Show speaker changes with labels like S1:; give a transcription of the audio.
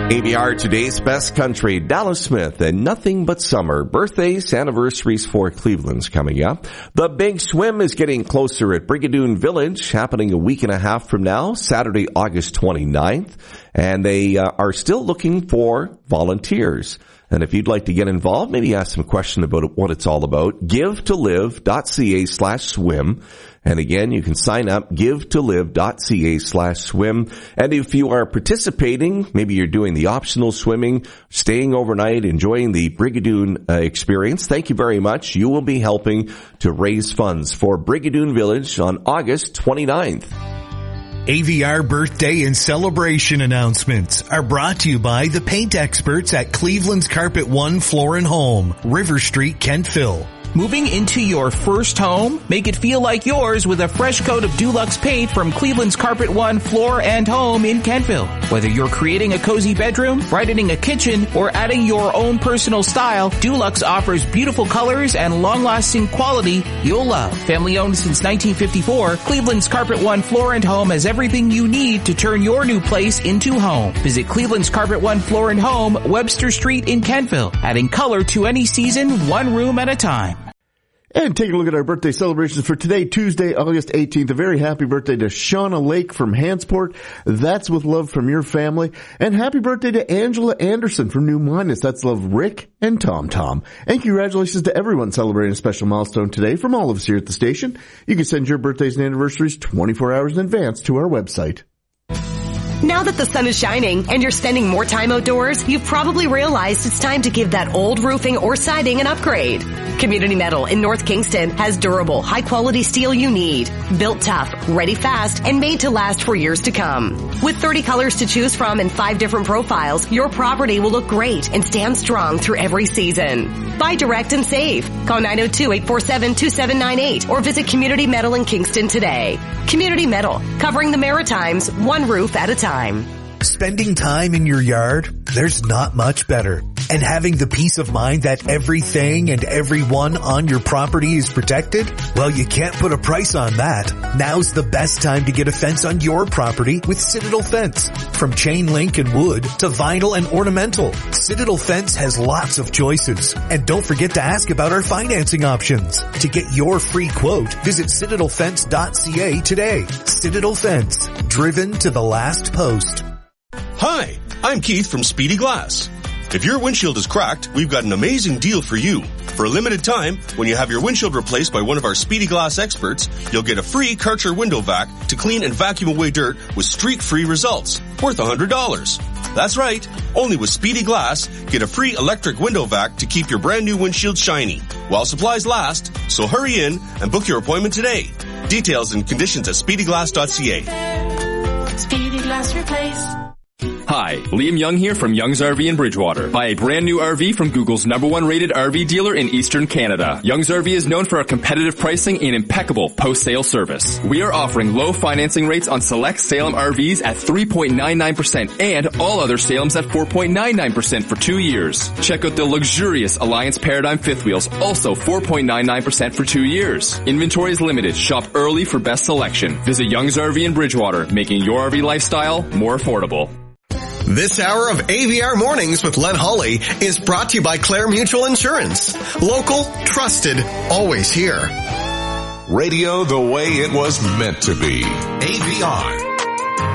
S1: AVR, today's best country, Dallas Smith, and nothing but summer. Birthdays, anniversaries for Cleveland's coming up. The big swim is getting closer at Brigadoon Village, happening a week and a half from now, Saturday, August 29th. And they are still looking for volunteers. And if you'd like to get involved, maybe ask some question about what it's all about, givetolive.ca/swim. And again, you can sign up, givetolive.ca/swim. And if you are participating, maybe you're doing the optional swimming, staying overnight, enjoying the Brigadoon experience, thank you very much. You will be helping to raise funds for Brigadoon Village on August 29th.
S2: AVR birthday and celebration announcements are brought to you by the paint experts at Cleveland's Carpet One Floor and Home, River Street, Kentville.
S3: Moving into your first home? Make it feel like yours with a fresh coat of Dulux paint from Cleveland's Carpet One Floor and Home in Kentville. Whether you're creating a cozy bedroom, brightening a kitchen, or adding your own personal style, Dulux offers beautiful colors and long-lasting quality you'll love. Family owned since 1954, Cleveland's Carpet One Floor and Home has everything you need to turn your new place into home. Visit Cleveland's Carpet One Floor and Home, Webster Street in Kentville, adding color to any season, one room at a time.
S4: And taking a look at our birthday celebrations for today, Tuesday, August 18th. A very happy birthday to Shauna Lake from Hansport. That's with love from your family. And happy birthday to Angela Anderson from New Minas. That's love Rick and Tom Tom. And congratulations to everyone celebrating a special milestone today from all of us here at the station. You can send your birthdays and anniversaries 24 hours in advance to our website.
S5: Now that the sun is shining and you're spending more time outdoors, you've probably realized it's time to give that old roofing or siding an upgrade. Community Metal in North Kingston has durable, high-quality steel you need. Built tough, ready fast, and made to last for years to come. With 30 colors to choose from and 5 different profiles, your property will look great and stand strong through every season. Buy direct and save. Call 902-847-2798 or visit Community Metal in Kingston today. Community Metal, covering the Maritimes, one roof at a time.
S2: Spending time in your yard, there's not much better. And having the peace of mind that everything and everyone on your property is protected? Well, you can't put a price on that. Now's the best time to get a fence on your property with Citadel Fence. From chain link and wood to vinyl and ornamental, Citadel Fence has lots of choices. And don't forget to ask about our financing options. To get your free quote, visit citadelfence.ca today. Citadel Fence, driven to the last post.
S6: Hi, I'm Keith from Speedy Glass. If your windshield is cracked, we've got an amazing deal for you. For a limited time, when you have your windshield replaced by one of our Speedy Glass experts, you'll get a free Karcher window vac to clean and vacuum away dirt with streak-free results, worth $100. That's right. Only with Speedy Glass, get a free electric window vac to keep your brand new windshield shiny while supplies last. So hurry in and book your appointment today. Details and conditions at speedyglass.ca.
S7: Speedy Glass Replace.
S8: Hi, Liam Young here from Young's RV in Bridgewater. Buy a brand new RV from Google's #1 rated RV dealer in Eastern Canada. Young's RV is known for our competitive pricing and impeccable post-sale service. We are offering low financing rates on select Salem RVs at 3.99% and all other Salems at 4.99% for 2 years. Check out the luxurious Alliance Paradigm fifth wheels, also 4.99% for 2 years. Inventory is limited. Shop early for best selection. Visit Young's RV in Bridgewater, making your RV lifestyle more affordable.
S9: This hour of AVR Mornings with Len Hawley is brought to you by Clare Mutual Insurance. Local, trusted, always here.
S10: Radio the way it was meant to be. AVR.